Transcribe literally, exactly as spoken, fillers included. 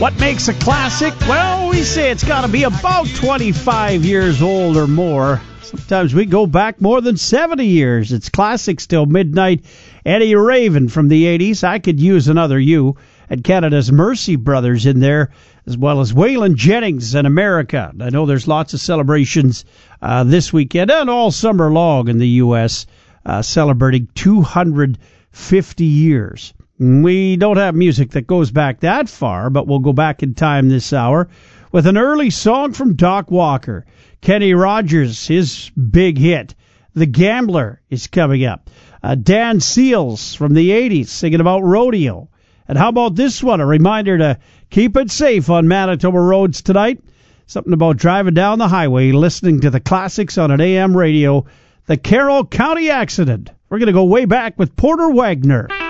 What makes a classic? Well, we say it's got to be about twenty-five years old or more. Sometimes we go back more than seventy years. It's classic still. Midnight, Eddie Raven from the eighties. I Could Use Another You. And Canada's Mercy Brothers in there, as well as Waylon Jennings and America. I know there's lots of celebrations uh, this weekend and all summer long in the U S uh, celebrating two hundred fifty years. We don't have music that goes back that far, but we'll go back in time this hour with an early song from Doc Walker. Kenny Rogers, his big hit, The Gambler, is coming up. Uh, Dan Seals from the eighties singing about rodeo. And how about this one? A reminder to keep it safe on Manitoba roads tonight. Something about driving down the highway, listening to the classics on an A M radio. The Carroll County Accident. We're going to go way back with Porter Wagner.